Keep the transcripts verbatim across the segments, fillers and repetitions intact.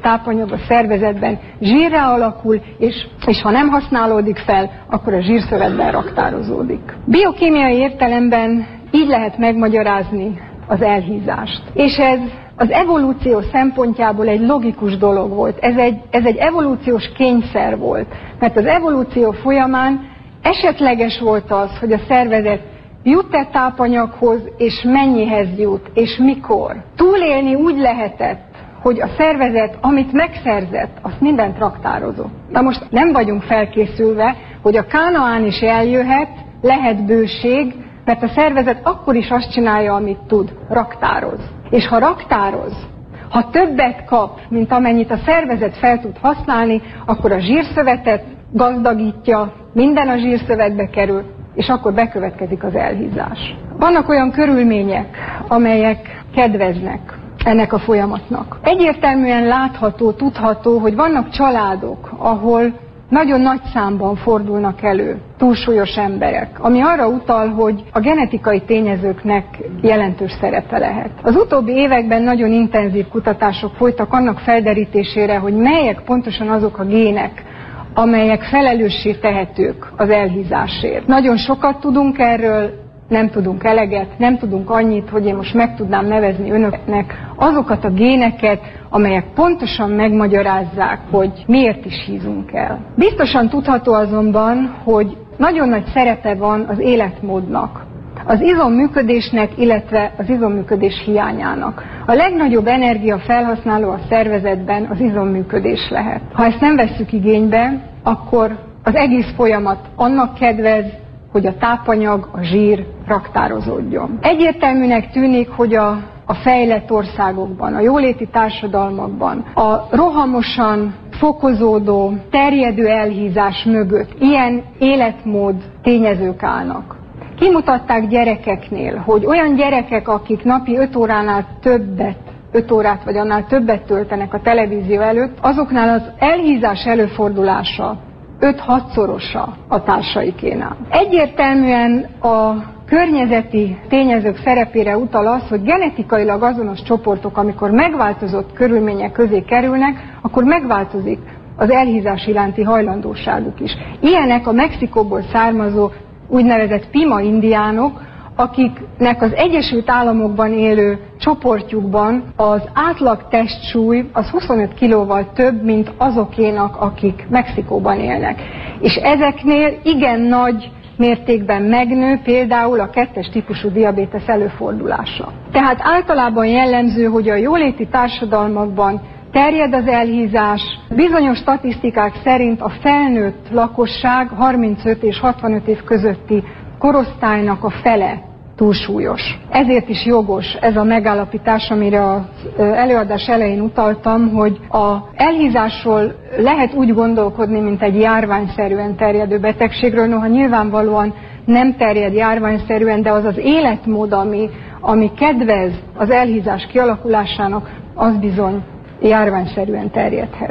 tápanyag a szervezetben zsírrá alakul, és, és ha nem használódik fel, akkor a zsírszövetben raktározódik. Biokémiai értelemben így lehet megmagyarázni az elhízást. És ez az evolúció szempontjából egy logikus dolog volt. Ez egy, ez egy evolúciós kényszer volt. Mert az evolúció folyamán esetleges volt az, hogy a szervezet jut-e tápanyaghoz, és mennyihez jut, és mikor. Túlélni úgy lehetett, hogy a szervezet, amit megszerzett, azt mindent raktározott. Na most nem vagyunk felkészülve, hogy a Kánaán is eljöhet, lehet bőség, mert a szervezet akkor is azt csinálja, amit tud, raktároz. És ha raktároz, ha többet kap, mint amennyit a szervezet fel tud használni, akkor a zsírszövetet gazdagítja, minden a zsírszövetbe kerül, és akkor bekövetkezik az elhízás. Vannak olyan körülmények, amelyek kedveznek ennek a folyamatnak. Egyértelműen látható, tudható, hogy vannak családok, ahol nagyon nagy számban fordulnak elő túlsúlyos emberek, ami arra utal, hogy a genetikai tényezőknek jelentős szerepe lehet. Az utóbbi években nagyon intenzív kutatások folytak annak felderítésére, hogy melyek pontosan azok a gének, amelyek felelőssé tehetők az elhízásért. Nagyon sokat tudunk erről, nem tudunk eleget, nem tudunk annyit, hogy én most meg tudnám nevezni önöknek azokat a géneket, amelyek pontosan megmagyarázzák, hogy miért is hízunk el. Biztosan tudható azonban, hogy nagyon nagy szerepe van az életmódnak, az izomműködésnek, illetve az izomműködés hiányának. A legnagyobb energia felhasználó a szervezetben az izomműködés lehet. Ha ezt nem vesszük igénybe, akkor az egész folyamat annak kedvez, hogy a tápanyag, a zsír raktározódjon. Egyértelműnek tűnik, hogy a, a fejlett országokban, a jóléti társadalmakban a rohamosan fokozódó, terjedő elhízás mögött ilyen életmód tényezők állnak. Kimutatták gyerekeknél, hogy olyan gyerekek, akik napi öt óránál többet, öt órát vagy annál többet töltenek a televízió előtt, azoknál az elhízás előfordulása öt-hatszorosa a társaikénál. Egyértelműen a környezeti tényezők szerepére utal az, hogy genetikailag azonos csoportok, amikor megváltozott körülmények közé kerülnek, akkor megváltozik az elhízás iránti hajlandóságuk is. Ilyenek a Mexikóból származó úgynevezett pima indiánok, akiknek az Egyesült Államokban élő csoportjukban az átlag testsúly az huszonöt kilóval több, mint azokénak, akik Mexikóban élnek. És ezeknél igen nagy mértékben megnő például a kettes típusú diabétesz előfordulása. Tehát általában jellemző, hogy a jóléti társadalmakban terjed az elhízás. Bizonyos statisztikák szerint a felnőtt lakosság harmincöt és hatvanöt év közötti korosztálynak a fele túlsúlyos. Ezért is jogos ez a megállapítás, amire az előadás elején utaltam, hogy az elhízásról lehet úgy gondolkodni, mint egy járványszerűen terjedő betegségről, noha nyilvánvalóan nem terjed járványszerűen, de az az életmód, ami, ami kedvez az elhízás kialakulásának, az bizony járványszerűen terjedhet.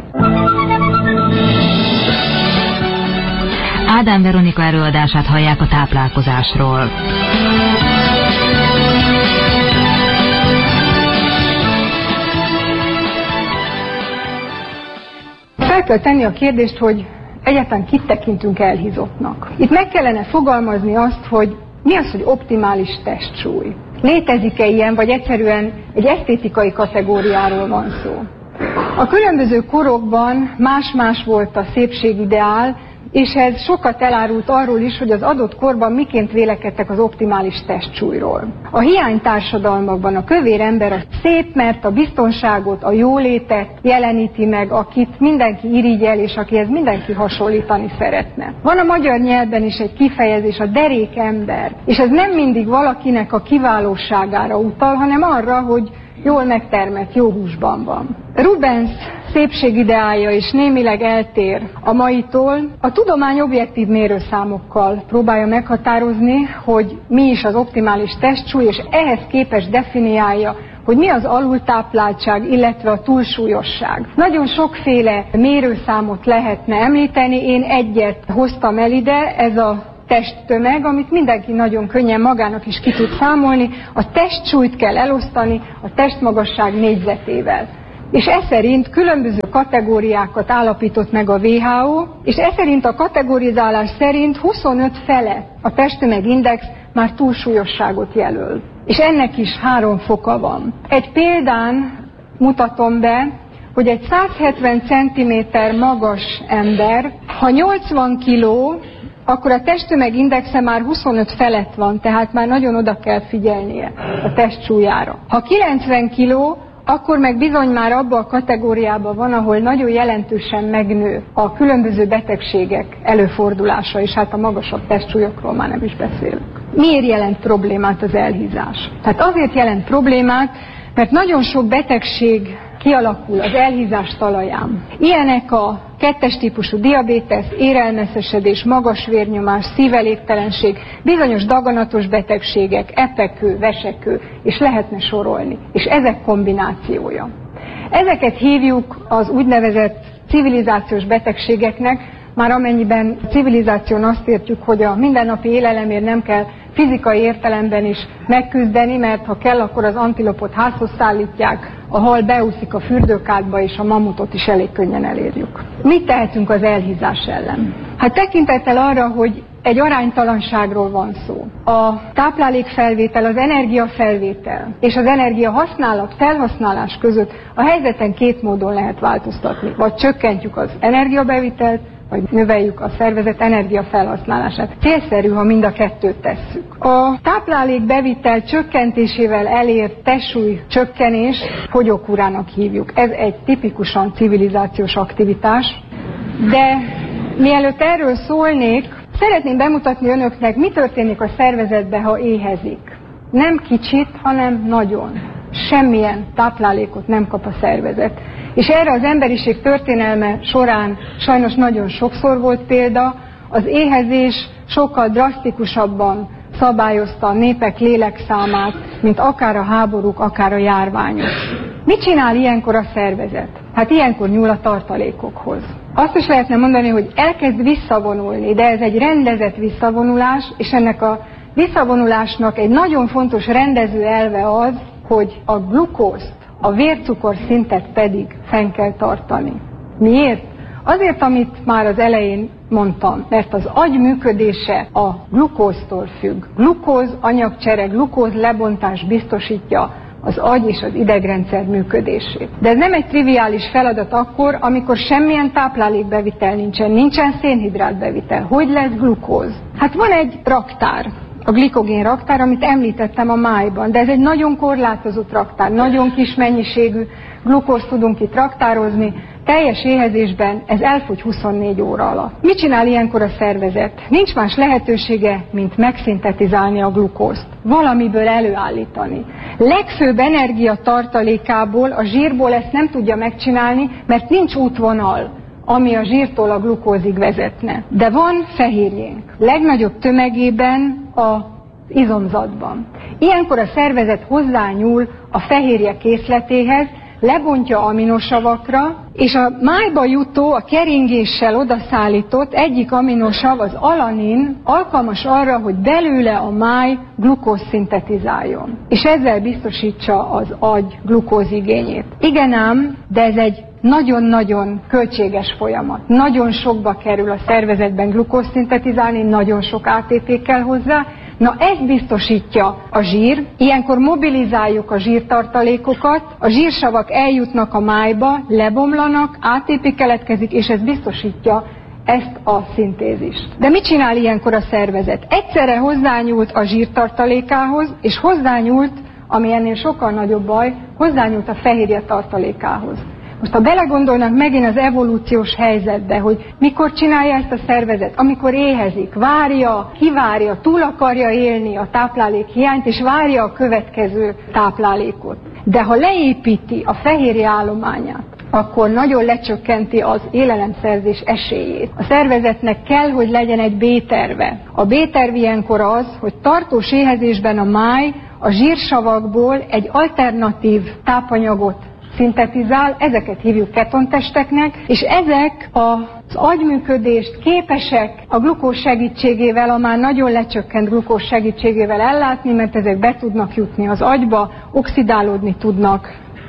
Ádám Veronika előadását hallják a táplálkozásról. Fel kell tenni a kérdést, hogy egyáltalán kit tekintünk elhízottnak. Itt meg kellene fogalmazni azt, hogy mi az, hogy optimális testsúly. Létezik-e ilyen, vagy egyszerűen egy esztétikai kategóriáról van szó. A különböző korokban más-más volt a szépségideál, és ez sokat elárult arról is, hogy az adott korban miként vélekedtek az optimális testsúlyról. A hiánytársadalmakban a kövér ember a szép, mert a biztonságot, a jólétet jeleníti meg, akit mindenki irigyel, és akihez mindenki hasonlítani szeretne. Van a magyar nyelvben is egy kifejezés, a derék ember, és ez nem mindig valakinek a kiválóságára utal, hanem arra, hogy jól megtermett, jó húsban van. Rubens szépségideája is némileg eltér a maitól. A tudomány objektív mérőszámokkal próbálja meghatározni, hogy mi is az optimális testsúly, és ehhez képest definiálja, hogy mi az alultápláltság, illetve a túlsúlyosság. Nagyon sokféle mérőszámot lehetne említeni, én egyet hoztam el ide, ez a testtömeg, amit mindenki nagyon könnyen magának is ki tud számolni. A testsúlyt kell elosztani a testmagasság négyzetével. és ez szerint különböző kategóriákat állapított meg a vé há ó, és ez szerint a kategorizálás szerint huszonöt fele a testtömegindex már túlsúlyosságot jelöl. És ennek is három foka van. Egy példán mutatom be, hogy egy százhetven centiméter magas ember, ha nyolcvan kiló, akkor a testtömegindexe már huszonöt felett van, tehát már nagyon oda kell figyelnie a testsúlyára. Ha kilencven kiló, akkor meg bizony már abban a kategóriában van, ahol nagyon jelentősen megnő a különböző betegségek előfordulása, és hát a magasabb testsúlyokról már nem is beszélünk. Miért jelent problémát az elhízás? Tehát azért jelent problémát, mert nagyon sok betegség kialakul az elhízás talaján. Ilyenek a kettes típusú diabétesz, érelmeszesedés, magas vérnyomás, szívelégtelenség, bizonyos daganatos betegségek, epekő, vesekő, és lehetne sorolni. És ezek kombinációja. Ezeket hívjuk az úgynevezett civilizációs betegségeknek, már amennyiben civilizáción azt értjük, hogy a mindennapi élelemért nem kell fizikai értelemben is megküzdeni, mert ha kell, akkor az antilopot házhoz szállítják, a hal beúszik a fürdőkádba, és a mamutot is elég könnyen elérjük. Mit tehetünk az elhízás ellen? Hát tekintettel arra, hogy egy aránytalanságról van szó. A táplálékfelvétel, az energiafelvétel és az energiahasználat, felhasználás között a helyzeten két módon lehet változtatni. Vagy csökkentjük az energiabevitelt, vagy növeljük a szervezet energiafelhasználását. Célszerű, ha mind a kettőt tesszük. A táplálékbevitel csökkentésével elért testsúly csökkenés fogyókúrának hívjuk. Ez egy tipikusan civilizációs aktivitás. De mielőtt erről szólnék, szeretném bemutatni önöknek, mi történik a szervezetben, ha éhezik. Nem kicsit, hanem nagyon. Semmilyen táplálékot nem kap a szervezet. És erre az emberiség történelme során sajnos nagyon sokszor volt példa, az éhezés sokkal drasztikusabban szabályozta a népek lélekszámát, mint akár a háborúk, akár a járványok. Mit csinál ilyenkor a szervezet? Hát ilyenkor nyúl a tartalékokhoz. Azt is lehetne mondani, hogy elkezd visszavonulni, de ez egy rendezett visszavonulás, és ennek a visszavonulásnak egy nagyon fontos rendező elve az, hogy a glukózt, a vércukor szintet pedig fenn kell tartani. Miért? Azért, amit már az elején mondtam, mert az agy működése a glukóztól függ. Glukóz anyagcsere, glukóz lebontás biztosítja az agy és az idegrendszer működését. De ez nem egy triviális feladat akkor, amikor semmilyen táplálékbevitel nincsen, nincsen szénhidrátbevitel. Hogy lesz glukóz? Hát van egy raktár, a glikogén raktár, amit említettem a májban, de ez egy nagyon korlátozott raktár, nagyon kis mennyiségű glukózt tudunk itt raktározni, teljes éhezésben ez elfogy huszonnégy óra alatt. Mit csinál ilyenkor a szervezet? Nincs más lehetősége, mint megszintetizálni a glukózt, valamiből előállítani. Legfőbb energia tartalékából, a zsírból ezt nem tudja megcsinálni, mert nincs útvonal, ami a zsírtól a glukózig vezetne. De van fehérjénk, legnagyobb tömegében az izomzatban. Ilyenkor a szervezet hozzányúl a fehérje készletéhez, lebontja aminosavakra, és a májba jutó, a keringéssel odaszállított egyik aminosav, az alanin alkalmas arra, hogy belőle a máj glukóz szintetizáljon, és ezzel biztosítsa az agy glukózigényét. Igen ám, de ez egy nagyon-nagyon költséges folyamat. Nagyon sokba kerül a szervezetben glukóz szintetizálni, nagyon sok á té pé kell hozzá. Na, ezt biztosítja a zsír, ilyenkor mobilizáljuk a zsírtartalékokat, a zsírsavak eljutnak a májba, lebomlanak, á té pé keletkezik, és ez biztosítja ezt a szintézist. De mit csinál ilyenkor a szervezet? Egyszerre hozzányúlt a zsírtartalékához, és hozzányúlt, ami ennél sokkal nagyobb baj, hozzányúlt a fehérje tartalékához. Most ha belegondolnak megint az evolúciós helyzetbe, hogy mikor csinálja ezt a szervezet, amikor éhezik, várja, kivárja, túl akarja élni a táplálék hiányt, és várja a következő táplálékot. De ha leépíti a fehérje állományát, akkor nagyon lecsökkenti az élelemszerzés esélyét. A szervezetnek kell, hogy legyen egy B-terve. A B-terv ilyenkor az, hogy tartós éhezésben a máj a zsírsavakból egy alternatív tápanyagot szintetizál, ezeket hívjuk ketontesteknek, és ezek az agyműködést képesek a glukóz segítségével, a már nagyon lecsökkent glukóz segítségével ellátni, mert ezek be tudnak jutni az agyba, oxidálódni tudnak,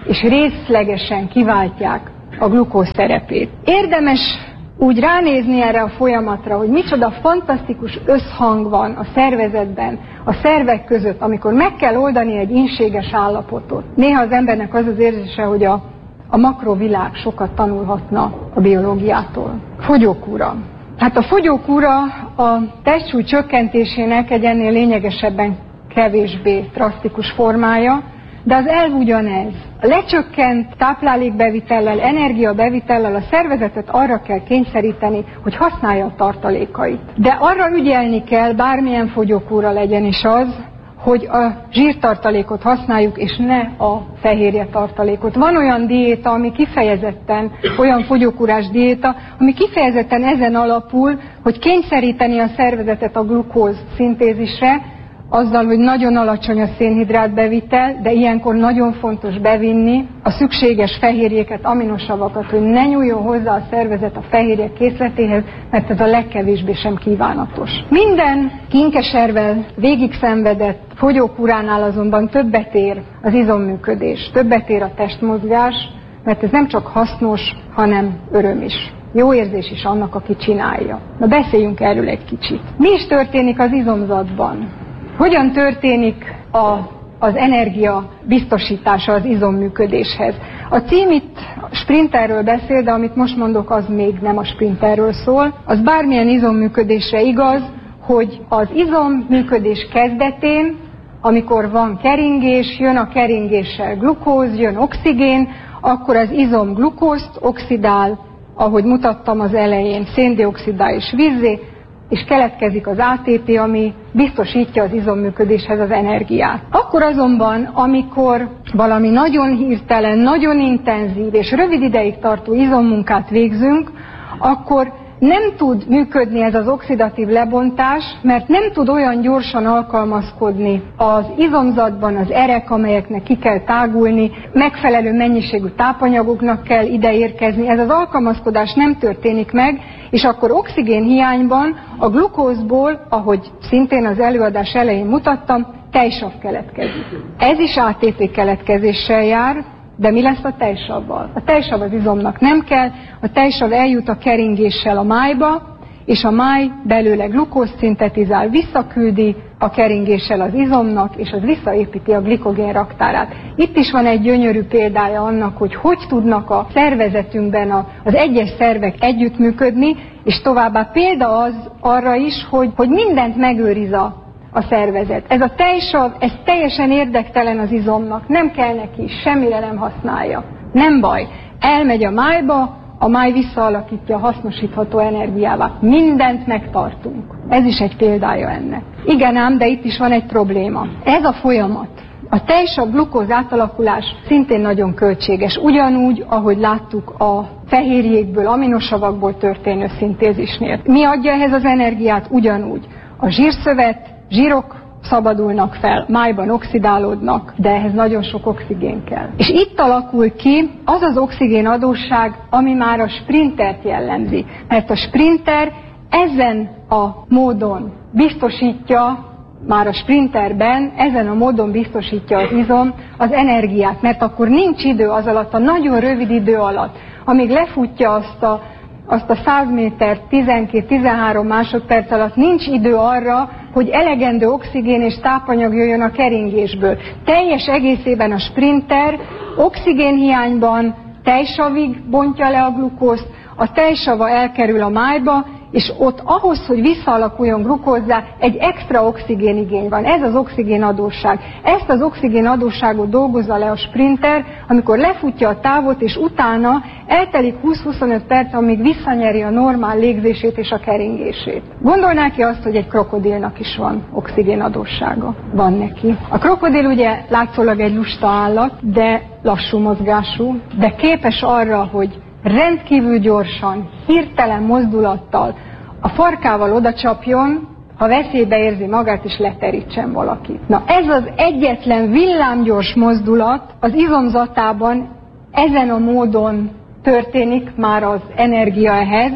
és részlegesen kiváltják a glukóz szerepét. Érdemes úgy ránézni erre a folyamatra, hogy micsoda fantasztikus összhang van a szervezetben, a szervek között, amikor meg kell oldani egy ínséges állapotot. Néha az embernek az az érzése, hogy a, a makrovilág sokat tanulhatna a biológiától. Fogyókúra. Hát a fogyókúra a testsúly csökkentésének egy ennél lényegesebben kevésbé drasztikus formája, de az elv ugyanez. A lecsökkent táplálékbevitellel, energiabevitellel a szervezetet arra kell kényszeríteni, hogy használja a tartalékait. De arra ügyelni kell, bármilyen fogyókúra legyen is az, hogy a zsírtartalékot használjuk, és ne a fehérje tartalékot. Van olyan diéta, ami kifejezetten, olyan fogyókúrás diéta, ami kifejezetten ezen alapul, hogy kényszeríteni a szervezetet a glukóz szintézisre, azzal, hogy nagyon alacsony a szénhidrát bevitel, de ilyenkor nagyon fontos bevinni a szükséges fehérjéket, aminosavakat, hogy ne nyúljon hozzá a szervezet a fehérjek készletéhez, mert ez a legkevésbé sem kívánatos. Minden kinkeservel végig szenvedett fogyókúránál azonban többet ér az izomműködés, többet ér a testmozgás, mert ez nem csak hasznos, hanem öröm is. Jó érzés is annak, aki csinálja. Na beszéljünk erről egy kicsit. Mi is történik az izomzatban? Hogyan történik a, az energia biztosítása az izomműködéshez? A cím itt sprinterről beszél, de amit most mondok, az még nem a sprinterről szól. Az bármilyen izomműködésre igaz, hogy az izomműködés kezdetén, amikor van keringés, jön a keringéssel glukóz, jön oxigén, akkor az izom glukózt oxidál, ahogy mutattam az elején, széndioxiddá és vízzé, és keletkezik az á té pé, ami biztosítja az izomműködéshez az energiát. Akkor azonban, amikor valami nagyon hirtelen, nagyon intenzív és rövid ideig tartó izommunkát végzünk, akkor nem tud működni ez az oxidatív lebontás, mert nem tud olyan gyorsan alkalmazkodni az izomzatban az erek, amelyeknek ki kell tágulni, megfelelő mennyiségű tápanyagoknak kell ide érkezni. Ez az alkalmazkodás nem történik meg, és akkor oxigénhiányban a glukózból, ahogy szintén az előadás elején mutattam, tejsav keletkezik. Ez is á té pé keletkezéssel jár, de mi lesz a tejsavval? A tejsav az izomnak nem kell, a tejsav eljut a keringéssel a májba, és a máj belőle glukózt szintetizál, visszaküldi a keringéssel az izomnak, és az visszaépíti a glikogén raktárát. Itt is van egy gyönyörű példája annak, hogy hogy tudnak a szervezetünkben a, az egyes szervek együttműködni, és továbbá példa az arra is, hogy, hogy mindent megőriz a a szervezet. Ez a tejsav, ez teljesen érdektelen az izomnak, nem kell neki, semmire nem használja. Nem baj, elmegy a májba, a máj visszaalakítja a hasznosítható energiává. Mindent megtartunk. Ez is egy példája ennek. Igen ám, de itt is van egy probléma. Ez a folyamat, a tejsav-glukóz átalakulás szintén nagyon költséges. Ugyanúgy, ahogy láttuk a fehérjékből, aminosavakból történő szintézisnél. Mi adja ehhez az energiát? Ugyanúgy. A zsírszövet, zsírok szabadulnak fel, májban oxidálódnak, de ehhez nagyon sok oxigén kell. És itt alakul ki az az oxigén adósság, ami már a sprintert jellemzi. Mert a sprinter ezen a módon biztosítja, már a sprinterben ezen a módon biztosítja az izom az energiát, mert akkor nincs idő az alatt, a nagyon rövid idő alatt, amíg lefutja azt a azt a száz métert tizenkét-tizenhárom másodperc alatt nincs idő arra, hogy elegendő oxigén és tápanyag jöjjön a keringésből. Teljes egészében a sprinter oxigénhiányban tejsavig bontja le a glukózt, a tejsava elkerül a májba, és ott ahhoz, hogy visszaalakuljon glukózzá, egy extra oxigénigény van. Ez az oxigénadósság. Ezt az oxigénadósságot dolgozza le a sprinter, amikor lefutja a távot, és utána eltelik húsz-huszonöt perc, amíg visszanyeri a normál légzését és a keringését. Gondolná ki azt, hogy egy krokodilnak is van oxigénadóssága? Van neki. A krokodil ugye látszólag egy lusta állat, de lassú mozgású, de képes arra, hogy rendkívül gyorsan, hirtelen mozdulattal a farkával odacsapjon, ha veszélybe érzi magát, és leterítsen valakit. Na ez az egyetlen villámgyors mozdulat az izomzatában ezen a módon történik már az energia ehhez,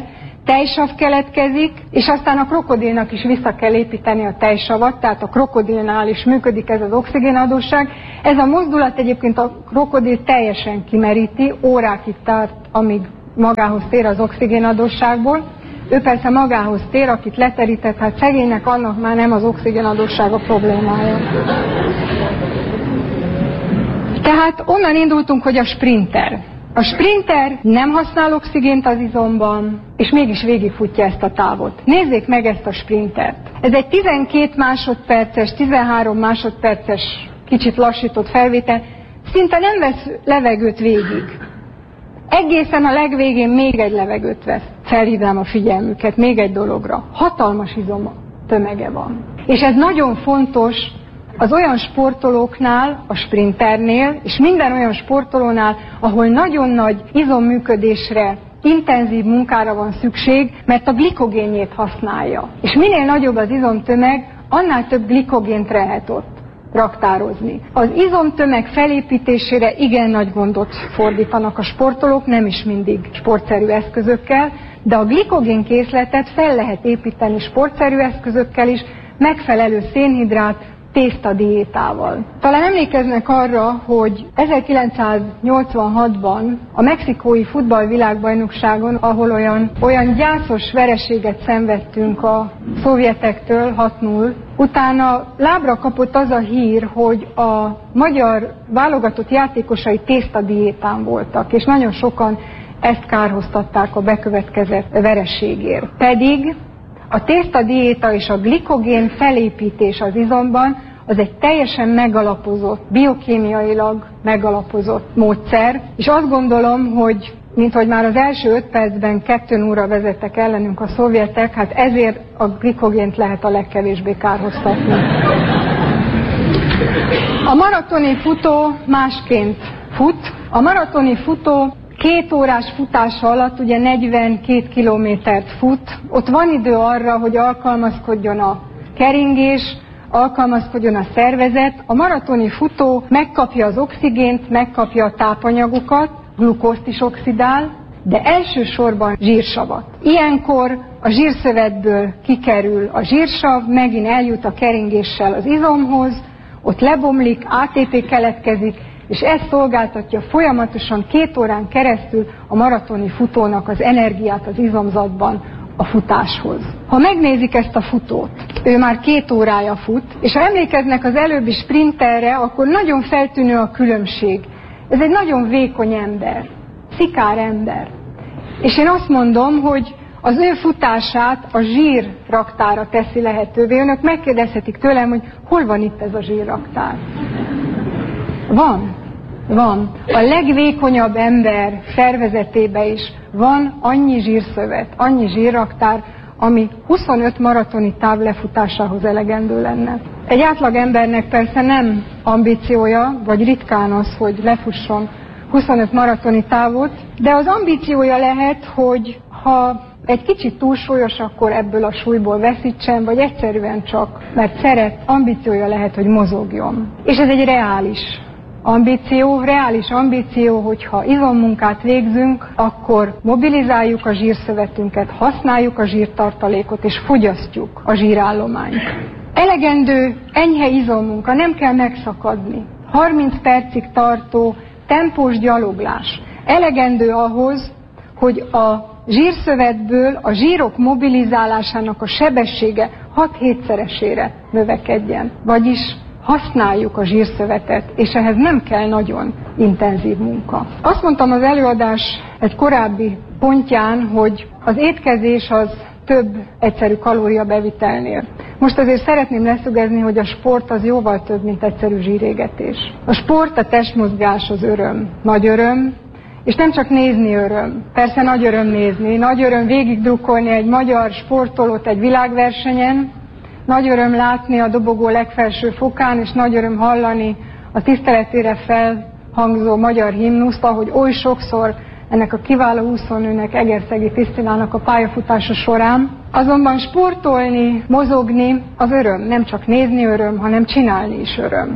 tejsav keletkezik, és aztán a krokodilnak is vissza kell építeni a tejsavat, tehát a krokodilnál is működik ez az oxigénadósság. Ez a mozdulat egyébként a krokodil teljesen kimeríti, órákig tart, amíg magához tér az oxigénadósságból. Ő persze magához tér, akit leterített, hát szegénynek annak már nem az oxigénadósság a problémája. Tehát onnan indultunk, hogy a sprinter. A sprinter nem használ oxigént az izomban, és mégis végigfutja ezt a távot. Nézzék meg ezt a sprintert. Ez egy tizenkét másodperces, tizenhárom másodperces, kicsit lassított felvétel, szinte nem vesz levegőt végig. Egészen a legvégén még egy levegőt vesz. Felhívnám a figyelmüket még egy dologra. Hatalmas izom tömege van. És ez nagyon fontos az olyan sportolóknál, a sprinternél, és minden olyan sportolónál, ahol nagyon nagy izomműködésre, intenzív munkára van szükség, mert a glikogénjét használja. És minél nagyobb az izomtömeg, annál több glikogént lehet ott raktározni. Az izomtömeg felépítésére igen nagy gondot fordítanak a sportolók, nem is mindig sportszerű eszközökkel, de a glikogén készletet fel lehet építeni sportszerű eszközökkel is, megfelelő szénhidrát, tésztadiétával. Talán emlékeznek arra, hogy ezerkilencszáznyolcvanhatban a mexikói futballvilágbajnokságon, ahol olyan, olyan gyászos vereséget szenvedtünk a szovjetektől hat null, utána lábra kapott az a hír, hogy a magyar válogatott játékosai tésztadiétán voltak, és nagyon sokan ezt kárhoztatták a bekövetkezett vereségért. Pedig a tésztadiéta és a glikogén felépítés az izomban az egy teljesen megalapozott, biokémiailag megalapozott módszer, és azt gondolom, hogy mint hogy már az első öt percben kettő nullra vezettek ellenünk a szovjetek, hát ezért a glikogént lehet a legkevésbé kárhoztatni. A maratoni futó másként fut. A maratoni futó Két órás futása alatt ugye negyvenkét kilométert fut, ott van idő arra, hogy alkalmazkodjon a keringés, alkalmazkodjon a szervezet. A maratoni futó megkapja az oxigént, megkapja a tápanyagokat, glukózt is oxidál, de elsősorban zsírsavat. Ilyenkor a zsírszövetből kikerül a zsírsav, megint eljut a keringéssel az izomhoz, ott lebomlik, á té pé keletkezik, és ez szolgáltatja folyamatosan két órán keresztül a maratoni futónak az energiát az izomzatban a futáshoz. Ha megnézik ezt a futót, ő már két órája fut, és ha emlékeznek az előbbi sprinterre, akkor nagyon feltűnő a különbség. Ez egy nagyon vékony ember, szikár ember. És én azt mondom, hogy az ő futását a zsírraktára teszi lehetővé. Önök megkérdezhetik tőlem, hogy hol van itt ez a zsírraktár. Van. Van. A legvékonyabb ember szervezetében is van annyi zsírszövet, annyi zsírraktár, ami huszonöt maratoni táv lefutásához elegendő lenne. Egy átlag embernek persze nem ambíciója, vagy ritkán az, hogy lefusson huszonöt maratoni távot, de az ambíciója lehet, hogy ha egy kicsit túlsúlyos, akkor ebből a súlyból veszítsen, vagy egyszerűen csak, mert szeret, ambíciója lehet, hogy mozogjon. És ez egy reális ambíció, reális ambíció, hogyha izommunkát végzünk, akkor mobilizáljuk a zsírszövetünket, használjuk a zsírtartalékot, és fogyasztjuk a zsírállományt. Elegendő, enyhe izommunka, nem kell megszakadni. harminc percig tartó tempós gyaloglás. Elegendő ahhoz, hogy a zsírszövetből a zsírok mobilizálásának a sebessége hat-hétszeresére növekedjen. Vagyis használjuk a zsírszövetet, és ehhez nem kell nagyon intenzív munka. Azt mondtam az előadás egy korábbi pontján, hogy az étkezés az több egyszerű kalóriabevitelnél. Most azért szeretném leszögezni, hogy a sport az jóval több, mint egyszerű zsírégetés. A sport, a testmozgás az öröm, nagy öröm, és nem csak nézni öröm. Persze nagy öröm nézni, nagy öröm végigdrukkolni egy magyar sportolót egy világversenyen, nagy öröm látni a dobogó legfelső fokán, és nagy öröm hallani a tiszteletére felhangzó magyar himnuszt, ahogy oly sokszor ennek a kiváló úszónőnek, Egerszegi Krisztinának a pályafutása során. Azonban sportolni, mozogni az öröm, nem csak nézni öröm, hanem csinálni is öröm.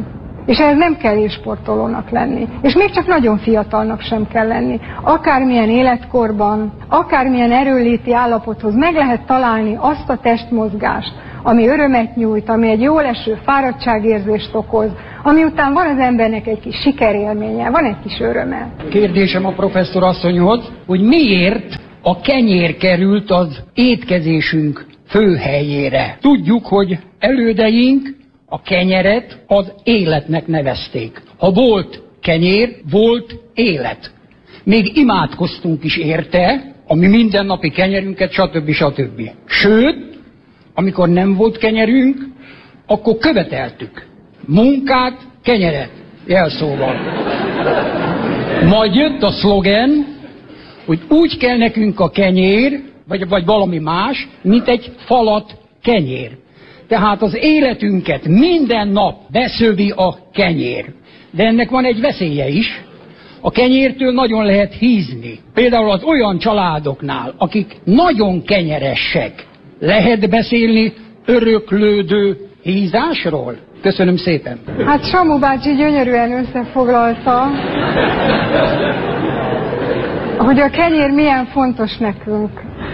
És ehhez nem kell élsportolónak lenni. És még csak nagyon fiatalnak sem kell lenni. Akármilyen életkorban, akármilyen erőnléti állapothoz meg lehet találni azt a testmozgást, ami örömet nyújt, ami egy jól eső fáradtságérzést okoz, ami után van az embernek egy kis sikerélménye, van egy kis öröme. Kérdésem a professzor asszonyhoz, hogy miért a kenyér került az étkezésünk főhelyére. Tudjuk, hogy elődeink a kenyeret az életnek nevezték. Ha volt kenyér, volt élet. Még imádkoztunk is érte, a mi mindennapi kenyerünket, stb. stb. Sőt, amikor nem volt kenyerünk, akkor követeltük munkát, kenyeret, jelszóval. Majd jött a szlogen, hogy úgy kell nekünk a kenyér, vagy, vagy valami más, mint egy falat kenyér. Tehát az életünket minden nap beszövi a kenyér. De ennek van egy veszélye is. A kenyértől nagyon lehet hízni. Például az olyan családoknál, akik nagyon kenyeresek, lehet beszélni öröklődő hízásról? Köszönöm szépen. Hát Samu bácsi gyönyörűen összefoglalta, hogy a kenyér milyen fontos nekünk,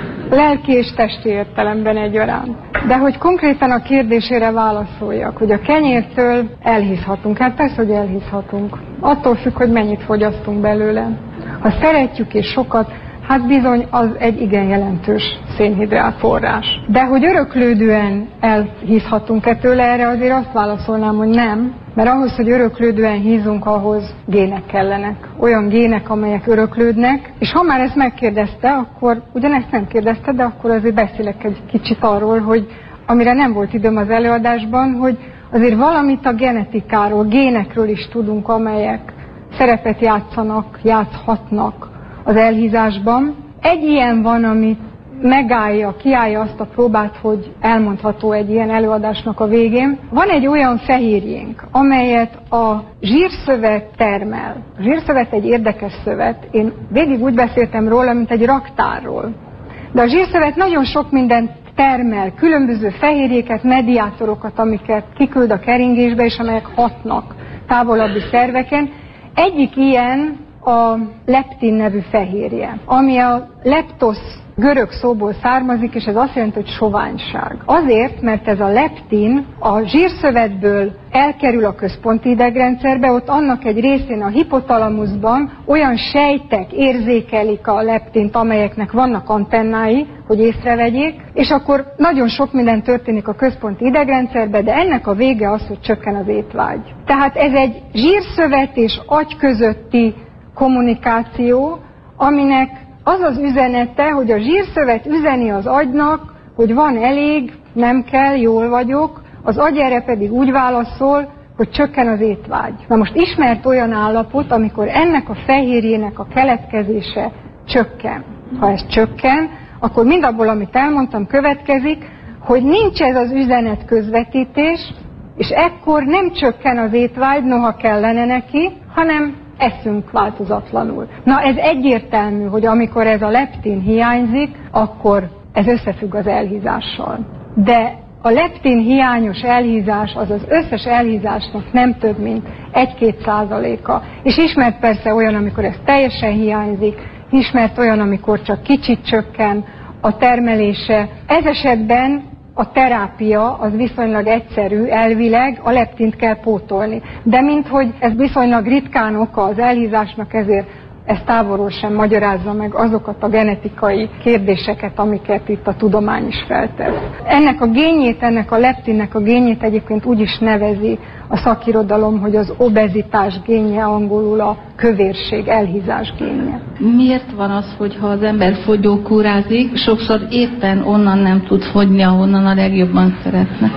lelki és testi értelemben egyaránt. De hogy konkrétan a kérdésére válaszoljak, hogy a kenyértől elhízhatunk. Hát persze, hogy elhízhatunk. Attól függ, hogy mennyit fogyasztunk belőle. Ha szeretjük és sokat, hát bizony az egy igen jelentős szénhidrát forrás. De hogy öröklődően elhízhatunk-e tőle, erre azért azt válaszolnám, hogy nem. Mert ahhoz, hogy öröklődően hízunk, ahhoz gének kellenek. Olyan gének, amelyek öröklődnek. És ha már ezt megkérdezte, akkor ugyanezt nem kérdezte, de akkor azért beszélek egy kicsit arról, hogy amire nem volt időm az előadásban, hogy azért valamit a genetikáról, génekről is tudunk, amelyek szerepet játszanak, játszhatnak az elhízásban. Egy ilyen van, amit megállja, kiállja azt a próbát, hogy elmondható egy ilyen előadásnak a végén. Van egy olyan fehérjénk, amelyet a zsírszövet termel. A zsírszövet egy érdekes szövet. Én végig úgy beszéltem róla, mint egy raktárról. De a zsírszövet nagyon sok mindent termel, különböző fehérjéket, mediátorokat, amiket kiküld a keringésbe, és amelyek hatnak távolabbi szerveken. Egyik ilyen a leptin nevű fehérje, ami a leptosz görög szóból származik, és ez azt jelenti, hogy soványság. Azért, mert ez a leptin a zsírszövetből elkerül a központi idegrendszerbe, ott annak egy részén a hipotalamuszban olyan sejtek érzékelik a leptint, amelyeknek vannak antennái, hogy észrevegyék, és akkor nagyon sok minden történik a központi idegrendszerbe, de ennek a vége az, hogy csökken az étvágy. Tehát ez egy zsírszövet és agy közötti kommunikáció, aminek az az üzenete, hogy a zsírszövet üzeni az agynak, hogy van elég, nem kell, jól vagyok, az agy erre pedig úgy válaszol, hogy csökken az étvágy. Na most ismert olyan állapot, amikor ennek a fehérjének a keletkezése csökken. Ha ez csökken, akkor mindabból, amit elmondtam, következik, hogy nincs ez az üzenet közvetítés, és ekkor nem csökken az étvágy, noha kellene neki, hanem eszünk változatlanul. Na ez egyértelmű, hogy amikor ez a leptin hiányzik, akkor ez összefügg az elhízással. De a leptin hiányos elhízás az az összes elhízásnak nem több, mint egy-két százaléka. És ismert persze olyan, amikor ez teljesen hiányzik, ismert olyan, amikor csak kicsit csökken a termelése. Ez esetben a terápia az viszonylag egyszerű, elvileg a leptint kell pótolni. De minthogy ez viszonylag ritkán oka az elhízásnak, ezért ez távolról sem magyarázza meg azokat a genetikai kérdéseket, amiket itt a tudomány is feltesz. Ennek a génjét, ennek a leptinnek a génjét egyébként úgy is nevezi a szakirodalom, hogy az obezitás génje, angolul a kövérség, elhízás génje. Miért van az, hogy ha az ember fogyókúrázik, sokszor éppen onnan nem tud fogyni, ahonnan a legjobban szeretne?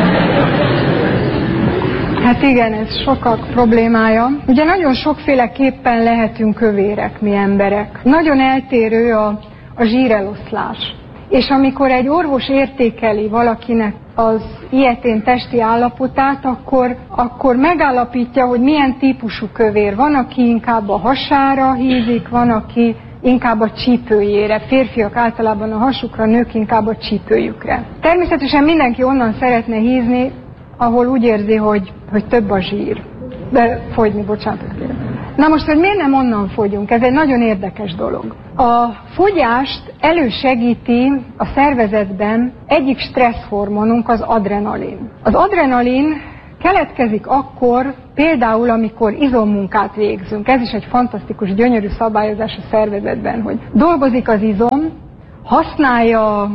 Hát igen, ez sokak problémája. Ugye nagyon sokféleképpen lehetünk kövérek mi emberek. Nagyon eltérő a, a zsíreloszlás. És amikor egy orvos értékeli valakinek az ilyetén testi állapotát, akkor, akkor megállapítja, hogy milyen típusú kövér. Van, aki inkább a hasára hízik, van, aki inkább a csípőjére. Férfiak általában a hasukra, nők inkább a csípőjükre. Természetesen mindenki onnan szeretne hízni, ahol úgy érzi, hogy, hogy több a zsír. Befogyni, bocsánatot kérem. Na most, hogy miért nem onnan fogyunk? Ez egy nagyon érdekes dolog. A fogyást elősegíti a szervezetben egyik stresszhormonunk, az adrenalin. Az adrenalin keletkezik akkor, például, amikor izommunkát végzünk. Ez is egy fantasztikus, gyönyörű szabályozás a szervezetben, hogy dolgozik az izom, használja,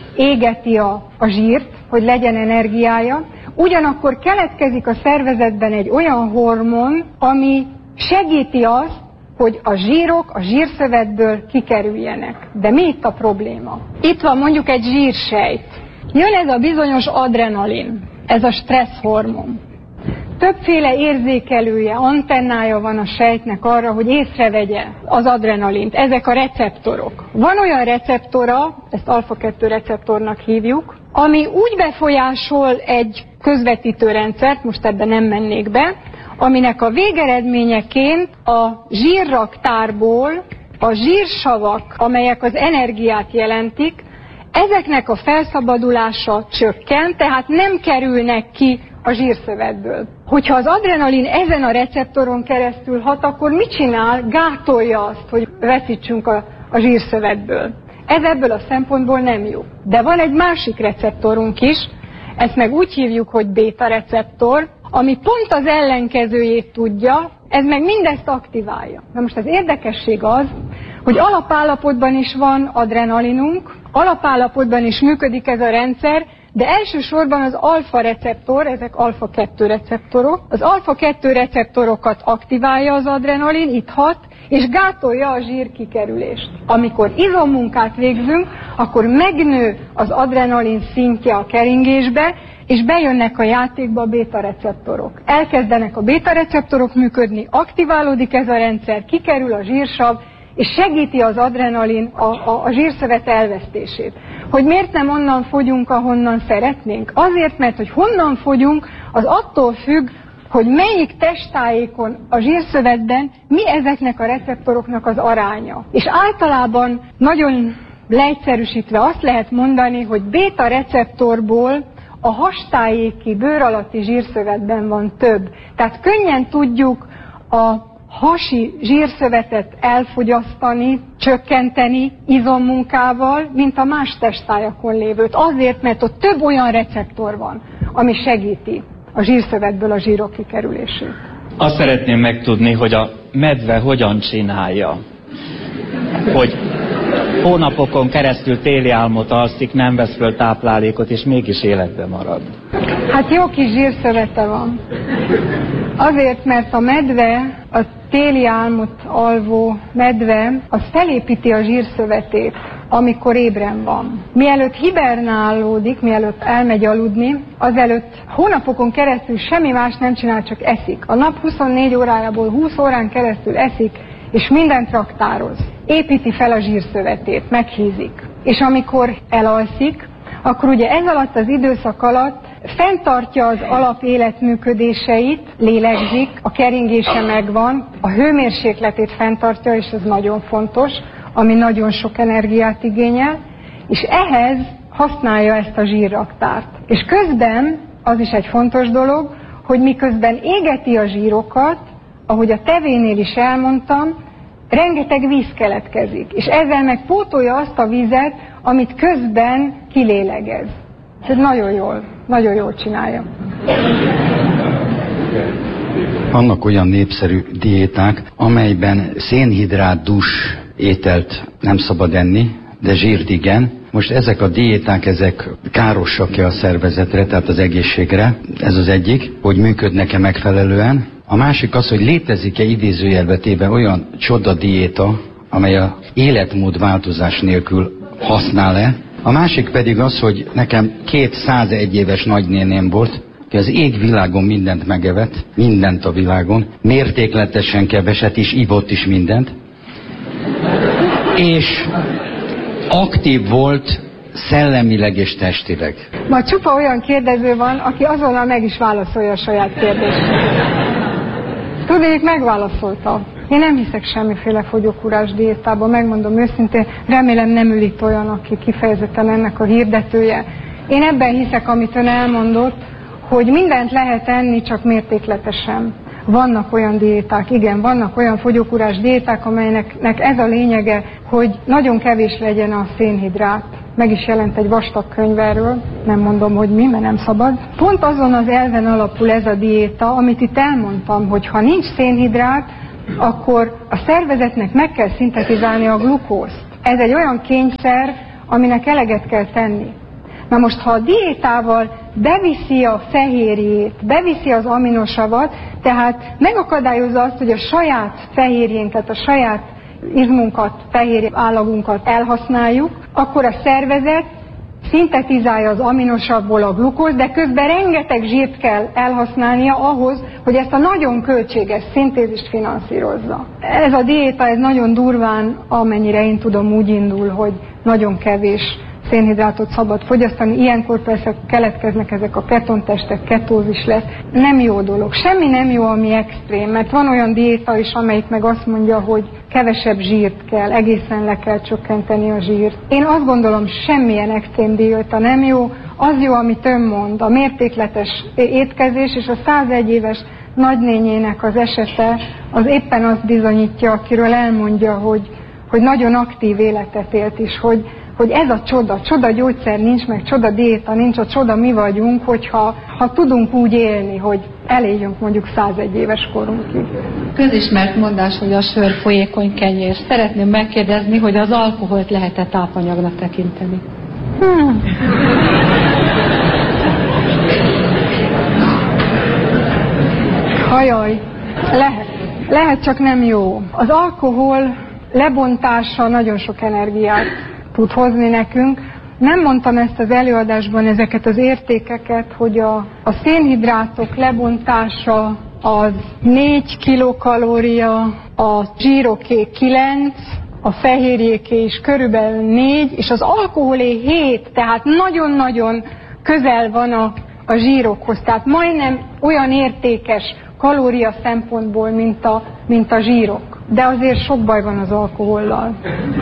égeti a, a zsírt, hogy legyen energiája, ugyanakkor keletkezik a szervezetben egy olyan hormon, ami segíti azt, hogy a zsírok a zsírszövetből kikerüljenek. De mi itt a probléma? Itt van mondjuk egy zsírsejt. Jön ez a bizonyos adrenalin, ez a stresszhormon. Többféle érzékelője, antennája van a sejtnek arra, hogy észrevegye az adrenalint. Ezek a receptorok. Van olyan receptora, ezt alfa kettő receptornak hívjuk, ami úgy befolyásol egy közvetítő rendszert, most ebben nem mennék be, aminek a végeredményeként a zsírraktárból a zsírsavak, amelyek az energiát jelentik, ezeknek a felszabadulása csökken, tehát nem kerülnek ki a zsírszövetből. Hogyha az adrenalin ezen a receptoron keresztül hat, akkor mit csinál? Gátolja azt, hogy veszítsünk a, a zsírszövetből. Ez ebből a szempontból nem jó. De van egy másik receptorunk is, ezt meg úgy hívjuk, hogy béta receptor, ami pont az ellenkezőjét tudja, ez meg mindezt aktiválja. Na most az érdekesség az, hogy alapállapotban is van adrenalinunk, alapállapotban is működik ez a rendszer, de elsősorban az alfa receptor, ezek alfa kettő receptorok, az alfa kettő receptorokat aktiválja az adrenalin, itt hat, és gátolja a zsír kikerülést. Amikor izommunkát végzünk, akkor megnő az adrenalin szintje a keringésbe, és bejönnek a játékba a béta-receptorok. Elkezdenek a béta-receptorok működni, aktiválódik ez a rendszer, kikerül a zsírsav, és segíti az adrenalin a, a, a zsírszövet elvesztését. Hogy miért nem onnan fogyunk, ahonnan szeretnénk? Azért, mert hogy honnan fogyunk, az attól függ, hogy melyik testtájékon a zsírszövetben mi ezeknek a receptoroknak az aránya. És általában nagyon leegyszerűsítve azt lehet mondani, hogy béta-receptorból a hastájéki, bőr alatti zsírszövetben van több. Tehát könnyen tudjuk a hasi zsírszövetet elfogyasztani, csökkenteni izommunkával, mint a más testtájakon lévőt. Azért, mert ott több olyan receptor van, ami segíti a zsírszövetből a zsírok kikerülését. Azt szeretném megtudni, hogy a medve hogyan csinálja, hogy hónapokon keresztül téli álmot alszik, nem vesz föl táplálékot, és mégis életben marad. Hát jó kis zsírszövete van. Azért, mert a medve, a téli álmot alvó medve, az felépíti a zsírszövetét, amikor ébren van. Mielőtt hibernálódik, mielőtt elmegy aludni, azelőtt hónapokon keresztül semmi más nem csinál, csak eszik. A nap huszonnégy órájából húsz órán keresztül eszik, és mindent raktároz. Építi fel a zsírszövetét, meghízik. És amikor elalszik, akkor ugye ez alatt az időszak alatt fenntartja az alapéletműködéseit, lélegzik, a keringése megvan, a hőmérsékletét fenntartja, és ez nagyon fontos, ami nagyon sok energiát igényel, és ehhez használja ezt a zsírraktárt. És közben, az is egy fontos dolog, hogy miközben égeti a zsírokat, ahogy a tevénél is elmondtam, rengeteg víz keletkezik, és ezzel meg pótolja azt a vizet, amit közben kilélegez. Ez nagyon jól, nagyon jól csinálja. Vannak olyan népszerű diéták, amelyben szénhidrát-dús ételt nem szabad enni, de zsírt igen. Most ezek a diéták, ezek károsak-e a szervezetre, tehát az egészségre? Ez az egyik, hogy működnek-e megfelelően. A másik az, hogy létezik-e idézőjelbe téve olyan csoda diéta, amely a életmódváltozás nélkül használ-e. A másik pedig az, hogy nekem két százegy éves nagynéném volt, aki az égvilágon mindent megevett, mindent a világon, mértékletesen keveset is, ivott is mindent, és aktív volt szellemileg és testileg. Ma csupa olyan kérdező van, aki azonnal meg is válaszolja a saját kérdést. Tudnék, megválaszolta. Én nem hiszek semmiféle fogyókúrás diétában, megmondom őszintén, remélem nem ül itt olyan, aki kifejezetten ennek a hirdetője. Én ebben hiszek, amit ön elmondott, hogy mindent lehet enni, csak mértékletesen. Vannak olyan diéták, igen, vannak olyan fogyókúrás diéták, amelynek ez a lényege, hogy nagyon kevés legyen a szénhidrát. Meg is jelent egy vastag könyv erről, nem mondom, hogy mi, mert nem szabad. Pont azon az elven alapul ez a diéta, amit itt elmondtam, hogy ha nincs szénhidrát, akkor a szervezetnek meg kell szintetizálni a glukózt. Ez egy olyan kényszer, aminek eleget kell tenni. Na most, ha a diétával beviszi a fehérjét, beviszi az aminosavat, tehát megakadályozza azt, hogy a saját fehérjénket, a saját izmunkat, fehérje állagunkat elhasználjuk, akkor a szervezet szintetizálja az aminosavból a glukózt, de közben rengeteg zsírt kell elhasználnia ahhoz, hogy ezt a nagyon költséges szintézist finanszírozza. Ez a diéta, ez nagyon durván, amennyire én tudom, úgy indul, hogy nagyon kevés szénhidrátot szabad fogyasztani, ilyenkor persze keletkeznek ezek a ketontestek, ketózis lesz. Nem jó dolog. Semmi nem jó, ami extrém, mert van olyan diéta is, amelyik meg azt mondja, hogy kevesebb zsírt kell, egészen le kell csökkenteni a zsírt. Én azt gondolom, semmilyen extrém diéta nem jó, az jó, amit ön mond, a mértékletes étkezés, és a százegy éves nagynényének az esete az éppen azt bizonyítja, akiről elmondja, hogy, hogy nagyon aktív életet élt is, hogy hogy ez a csoda, csoda gyógyszer nincs, meg csoda diéta nincs, a csoda mi vagyunk, hogyha ha tudunk úgy élni, hogy eléljünk mondjuk százegy éves korunkig. Közismert mondás, hogy a sör folyékony kenyér. Szeretném megkérdezni, hogy az alkoholt lehet-e tápanyagnak tekinteni? Hmm. Hajaj, lehet. Lehet, csak nem jó. Az alkohol lebontása nagyon sok energiát tud hozni nekünk. Nem mondtam ezt az előadásban, ezeket az értékeket, hogy a, a szénhidrátok lebontása az négy kilokalória, a zsíroké kilenc, a fehérjéké is körülbelül négy, és az alkoholé hét, tehát nagyon-nagyon közel van a, a zsírokhoz, tehát majdnem olyan értékes kalória szempontból, mint a, mint a zsírok. De azért sok baj van az alkohollal.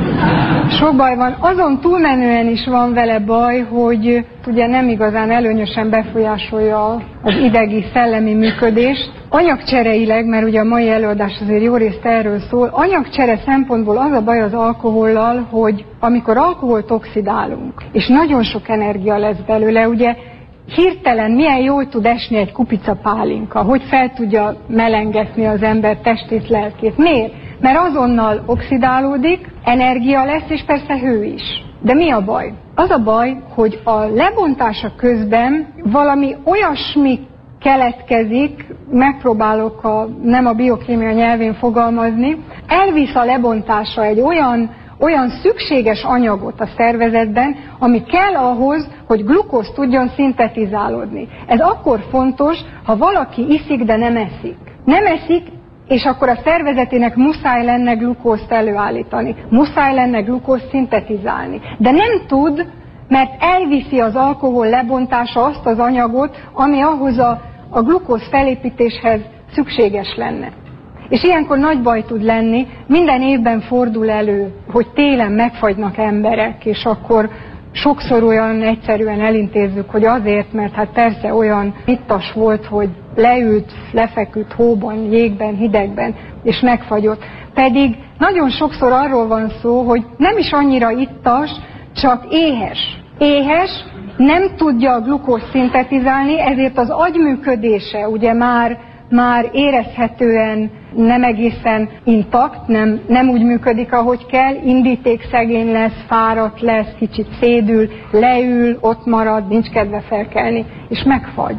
Sok baj van. Azon túlmenően is van vele baj, hogy ugye nem igazán előnyösen befolyásolja az idegi, szellemi működést. Anyagcsereileg, mert ugye a mai előadás azért jó részt erről szól, anyagcsere szempontból az a baj az alkohollal, hogy amikor alkoholt oxidálunk, és nagyon sok energia lesz belőle, ugye hirtelen milyen jól tud esni egy kupica pálinka, hogy fel tudja melengetni az ember testét, lelkét. Miért? Mert azonnal oxidálódik, energia lesz, és persze hő is. De mi a baj? Az a baj, hogy a lebontása közben valami olyasmi keletkezik, megpróbálok a, nem a biokémia nyelvén fogalmazni, elvisz a lebontása egy olyan olyan szükséges anyagot a szervezetben, ami kell ahhoz, hogy glukóz tudjon szintetizálódni. Ez akkor fontos, ha valaki iszik, de nem eszik. Nem eszik, és akkor a szervezetének muszáj lenne glukózt előállítani. Muszáj lenne glukózt szintetizálni. De nem tud, mert elviszi az alkohol lebontása azt az anyagot, ami ahhoz a, a glukóz felépítéshez szükséges lenne. És ilyenkor nagy baj tud lenni, minden évben fordul elő, hogy télen megfagynak emberek, és akkor sokszor olyan egyszerűen elintézzük, hogy azért, mert hát persze olyan ittas volt, hogy leült, lefeküdt hóban, jégben, hidegben, és megfagyott. Pedig nagyon sokszor arról van szó, hogy nem is annyira ittas, csak éhes. Éhes, nem tudja a glukózt szintetizálni, ezért az agyműködése ugye már, már érezhetően nem egészen intakt, nem, nem úgy működik, ahogy kell, indítékszegény lesz, fáradt lesz, kicsit szédül, leül, ott marad, nincs kedve felkelni, és megfagy.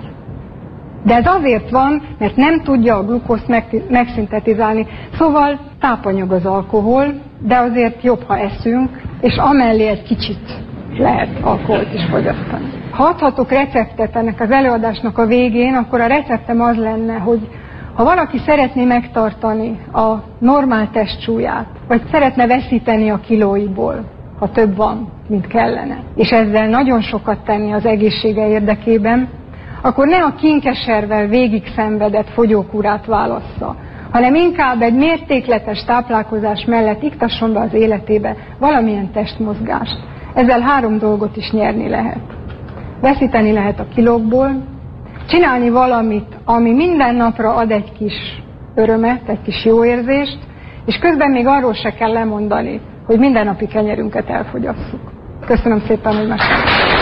De ez azért van, mert nem tudja a glukózt megszintetizálni. Szóval tápanyag az alkohol, de azért jobb, ha eszünk, és amellé egy kicsit lehet alkoholt is fogyasztani. Ha adhatok receptet ennek az előadásnak a végén, akkor a receptem az lenne, hogy ha valaki szeretné megtartani a normál testsúlyát, vagy szeretne veszíteni a kilóiból, ha több van, mint kellene, és ezzel nagyon sokat tenni az egészsége érdekében, akkor ne a kinkeservel végig szenvedett fogyókúrát válassza, hanem inkább egy mértékletes táplálkozás mellett iktasson be az életébe valamilyen testmozgást. Ezzel három dolgot is nyerni lehet. Veszíteni lehet a kilókból, csinálni valamit, ami minden napra ad egy kis örömet, egy kis jó érzést, és közben még arról se kell lemondani, hogy mindennapi kenyerünket elfogyasszuk. Köszönöm szépen, hogy meghallgattak.